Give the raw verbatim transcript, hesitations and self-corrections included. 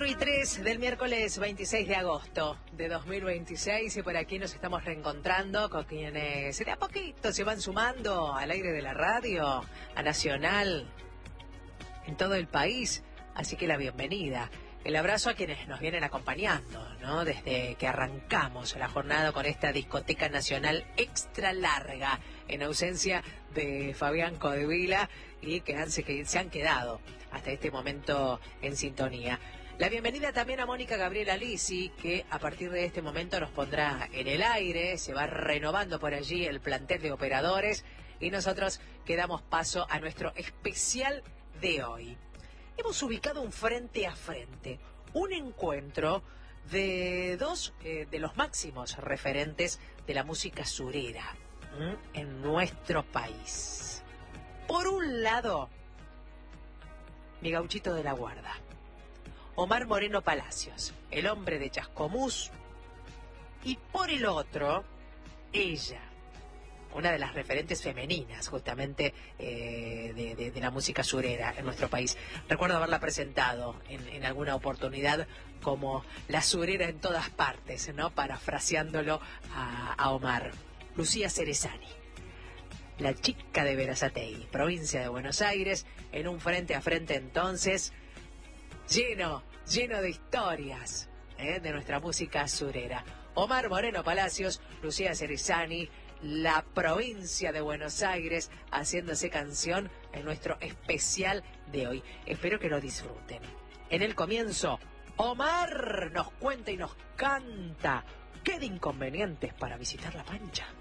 cuatro y tres del miércoles veintiséis de agosto de dos mil veintiséis, y por aquí nos estamos reencontrando con quienes de a poquito se van sumando al aire de la radio, a Nacional, en todo el país. Así que la bienvenida, el abrazo a quienes nos vienen acompañando, ¿no? Desde que arrancamos la jornada con esta discoteca nacional extra larga, en ausencia de Fabián Codevila, y que, han, que se han quedado hasta este momento en sintonía. La bienvenida también a Mónica Gabriela Lisi, que a partir de este momento nos pondrá en el aire. Se va renovando por allí el plantel de operadores y nosotros que damos paso a nuestro especial de hoy. Hemos ubicado un frente a frente, un encuentro de dos eh, de los máximos referentes de la música surera ¿m? en nuestro país. Por un lado, mi gauchito de la guarda, Omar Moreno Palacios, el hombre de Chascomús, y por el otro, ella, una de las referentes femeninas justamente eh, de, de, de la música surera en nuestro país. Recuerdo haberla presentado en, en alguna oportunidad como la surera en todas partes, ¿no? Parafraseándolo a, a Omar. Lucía Cerezani, la chica de Berazategui, provincia de Buenos Aires, en un frente a frente entonces lleno, lleno de historias ¿eh? de nuestra música surera. Omar Moreno Palacios, Lucía Cerezani, la provincia de Buenos Aires, haciéndose canción en nuestro especial de hoy. Espero que lo disfruten. En el comienzo, Omar nos cuenta y nos canta. ¿Qué de inconvenientes para visitar La Mancha?